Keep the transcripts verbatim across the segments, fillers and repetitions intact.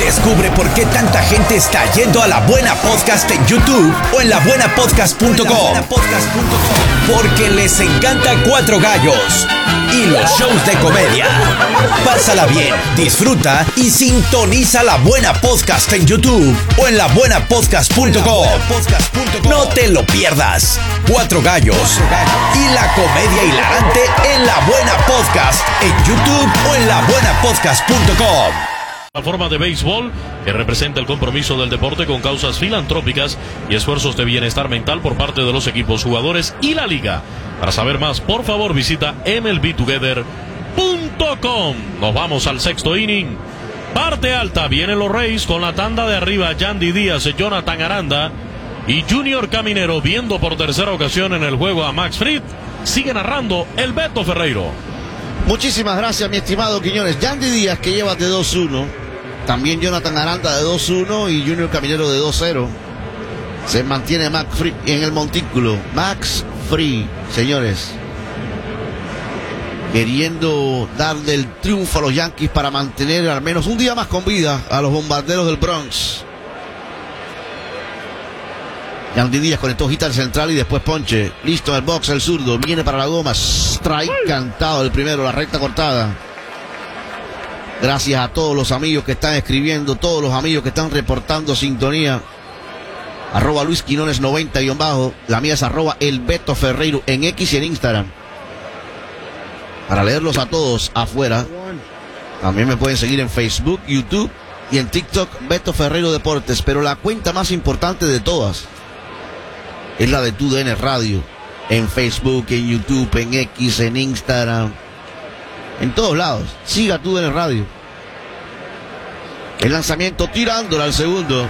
Descubre por qué tanta gente está yendo a La Buena Podcast en YouTube o en la buena podcast punto com. Porque les encanta Cuatro Gallos y los shows de comedia. Pásala bien, disfruta y sintoniza La Buena Podcast en YouTube o en la buena podcast punto com. No te lo pierdas. Cuatro Gallos y la comedia hilarante en La Buena Podcast en YouTube o en la buena podcast punto com. La forma de béisbol que representa el compromiso del deporte con causas filantrópicas y esfuerzos de bienestar mental por parte de los equipos, jugadores y la liga. Para saber más, por favor visita M L B together punto com. Nos vamos al sexto inning. Parte alta, vienen los Rays con la tanda de arriba. Yandy Díaz, Jonathan Aranda y Junior Caminero, viendo por tercera ocasión en el juego a Max Fried. Sigue narrando el Beto Ferreiro. Muchísimas gracias, mi estimado Quiñones. Yandy Díaz, que lleva de dos uno. También Jonathan Aranda de dos uno y Junior Caminero de dos cero. Se mantiene Max Fried en el montículo. Max Fried, señores, queriendo darle el triunfo a los Yankees para mantener al menos un día más con vida a los Bombarderos del Bronx. Yandy Díaz conectó hit al central y después ponche. Listo en el box, el zurdo. Viene para la goma. Strike cantado el primero, la recta cortada. Gracias a todos los amigos que están escribiendo, todos los amigos que están reportando sintonía. Arroba Luis Quinones noventa guión bajo. La mía es arroba el Beto Ferreiro en X y en Instagram. Para leerlos a todos afuera. También me pueden seguir en Facebook, YouTube y en TikTok, Beto Ferreiro Deportes. Pero la cuenta más importante de todas es la de T U D N Radio. En Facebook, en YouTube, en X, en Instagram, en todos lados. Siga T U D N Radio. El lanzamiento tirándola al segundo.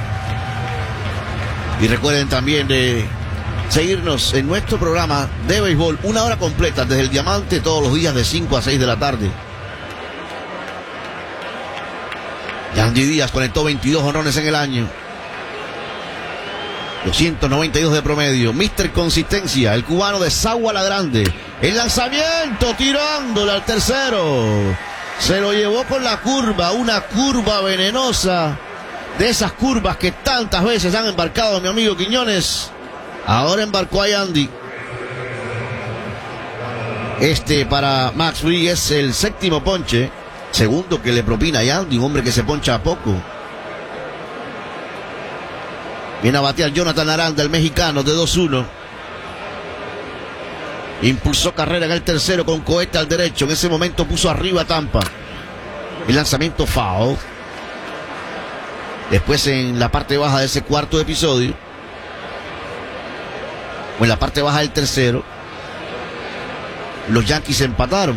Y recuerden también de seguirnos en nuestro programa de béisbol, una hora completa desde el Diamante, todos los días de cinco a seis de la tarde. Yandy Díaz conectó veintidós jonrones en el año, doscientos noventa y dos de promedio. Mister Consistencia, el cubano de Sagua la Grande. El lanzamiento tirándole al tercero. Se lo llevó con la curva, una curva venenosa. De esas curvas que tantas veces han embarcado mi amigo Quiñones. Ahora embarcó a Yandy. Este para Max Fried es el séptimo ponche. Segundo que le propina a Yandy, un hombre que se poncha a poco. Viene a batear Jonathan Aranda, el mexicano, de dos uno. Impulsó carrera en el tercero con cohete al derecho. En ese momento puso arriba a Tampa. El lanzamiento foul. Después en la parte baja de ese cuarto episodio, o en la parte baja del tercero, los Yankees empataron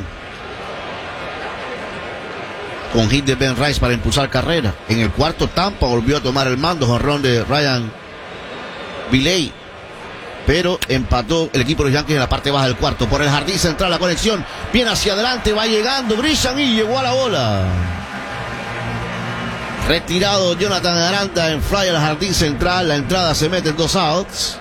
con hit de Ben Rice para impulsar carrera. En el cuarto Tampa volvió a tomar el mando, jonrón de Ryan Viley, pero empató el equipo de los Yankees en la parte baja del cuarto. Por el jardín central la conexión viene hacia adelante, va llegando Brishan y llegó a la bola. Retirado Jonathan Aranda en fly al jardín central. La entrada se mete en dos outs.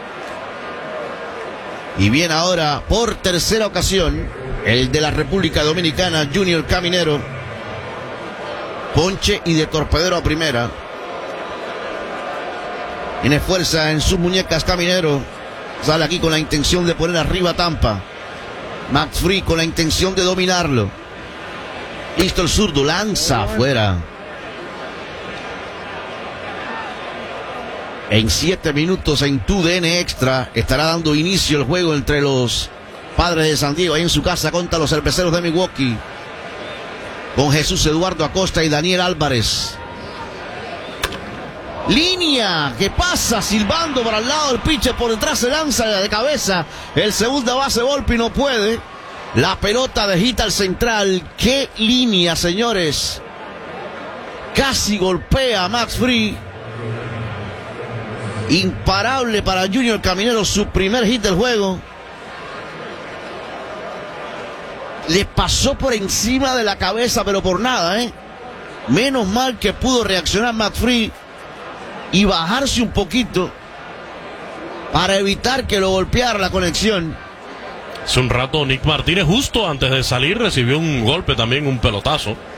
Y viene ahora por tercera ocasión el de la República Dominicana, Junior Caminero. Ponche y de torpedero a primera. Tiene fuerza en sus muñecas Caminero. Sale aquí con la intención de poner arriba a Tampa. Max Fried con la intención de dominarlo. Listo el zurdo, lanza afuera. En siete minutos en T U D N Extra estará dando inicio el juego entre los Padres de San Diego ahí en su casa contra los Cerveceros de Milwaukee, con Jesús Eduardo Acosta y Daniel Álvarez. Línea que pasa silbando para el lado del pitcher, por detrás se lanza de cabeza el segunda base Volpi, no puede. La pelota de hit al central. Qué línea, señores. Casi golpea a Max Fried. Imparable para Junior Caminero, su primer hit del juego. Le pasó por encima de la cabeza, pero por nada, ¿eh? Menos mal que pudo reaccionar Max Fried y bajarse un poquito para evitar que lo golpeara la conexión. Hace un rato Nick Martínez, justo antes de salir, recibió un golpe también, un pelotazo.